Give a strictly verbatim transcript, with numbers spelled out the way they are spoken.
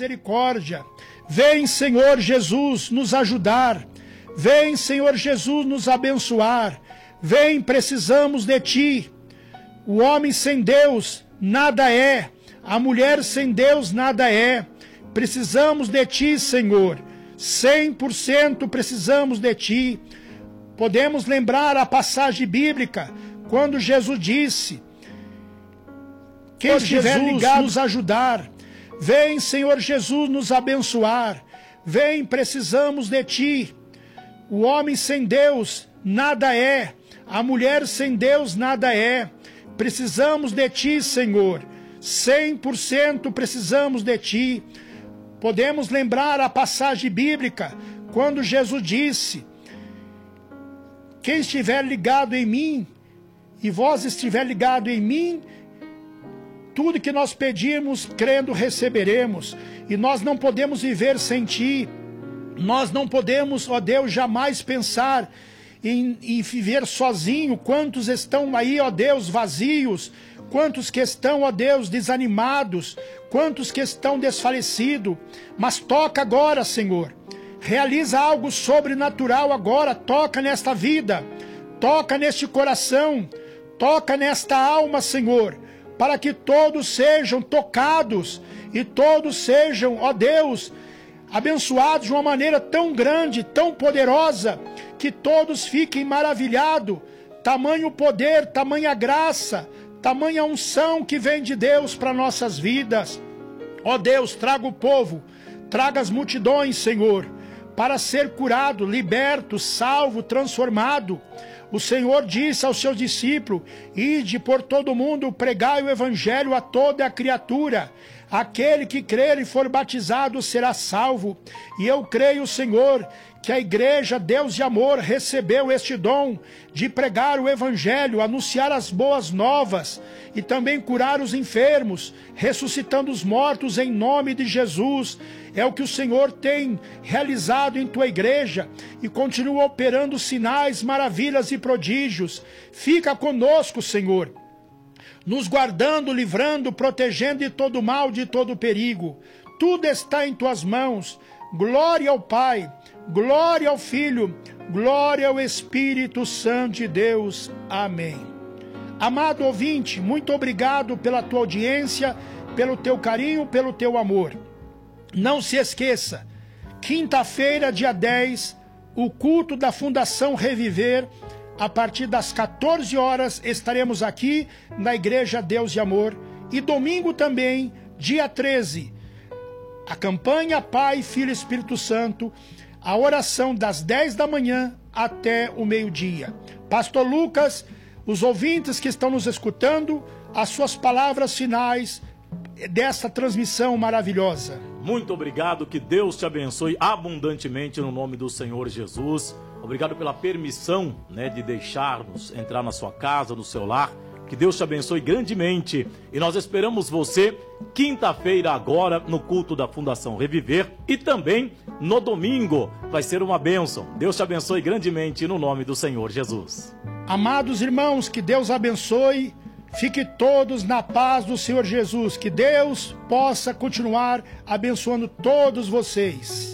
misericórdia. Vem, Senhor Jesus, nos ajudar. Vem, Senhor Jesus, nos abençoar. Vem, precisamos de Ti. O homem sem Deus nada é. A mulher sem Deus nada é. Precisamos de Ti, Senhor. cem por cento precisamos de Ti. Podemos lembrar a passagem bíblica, quando Jesus disse: quem estiver ligado, nos ajudar. Vem, Senhor Jesus, nos abençoar. Vem, precisamos de Ti. O homem sem Deus nada é. A mulher sem Deus nada é. Precisamos de Ti, Senhor. cem por cento precisamos de Ti. Podemos lembrar a passagem bíblica, quando Jesus disse: quem estiver ligado em mim, e vós estiver ligado em mim, tudo que nós pedimos, crendo, receberemos. E nós não podemos viver sem Ti. Nós não podemos, ó Deus, jamais pensar em, em viver sozinho. Quantos estão aí, ó Deus, vazios? Quantos que estão, ó Deus, desanimados? Quantos que estão desfalecidos? Mas toca agora, Senhor. Realiza algo sobrenatural agora. Toca nesta vida. Toca neste coração. Toca nesta alma, Senhor. Para que todos sejam tocados. E todos sejam, ó Deus, abençoados de uma maneira tão grande, tão poderosa, que todos fiquem maravilhados. Tamanho poder, tamanha graça, tamanha unção que vem de Deus para nossas vidas. Ó Deus, traga o povo, traga as multidões, Senhor, para ser curado, liberto, salvo, transformado. O Senhor disse aos seus discípulos: ide por todo o mundo, pregai o evangelho a toda a criatura. Aquele que crer e for batizado será salvo. E eu creio, Senhor, que a igreja Deus de Amor recebeu este dom de pregar o evangelho, anunciar as boas novas e também curar os enfermos, ressuscitando os mortos em nome de Jesus. É o que o Senhor tem realizado em tua igreja e continua operando sinais, maravilhas e prodígios. Fica conosco, Senhor, nos guardando, livrando, protegendo de todo mal, de todo perigo. Tudo está em tuas mãos. Glória ao Pai, glória ao Filho, glória ao Espírito Santo de Deus. Amém. Amado ouvinte, muito obrigado pela tua audiência, pelo teu carinho, pelo teu amor. Não se esqueça, quinta-feira, dia dez, o culto da Fundação Reviver, a partir das quatorze horas, estaremos aqui na Igreja Deus de Amor. E domingo também, dia treze, a campanha Pai, Filho e Espírito Santo, a oração das dez da manhã até o meio-dia. Pastor Lucas, os ouvintes que estão nos escutando, as suas palavras finais dessa transmissão maravilhosa. Muito obrigado, que Deus te abençoe abundantemente no nome do Senhor Jesus. Obrigado pela permissão, né, de deixar-nos entrar na sua casa, no seu lar. Que Deus te abençoe grandemente. E nós esperamos você quinta-feira agora no culto da Fundação Reviver. E também no domingo vai ser uma bênção. Deus te abençoe grandemente no nome do Senhor Jesus. Amados irmãos, que Deus abençoe. Fique todos na paz do Senhor Jesus. Que Deus possa continuar abençoando todos vocês.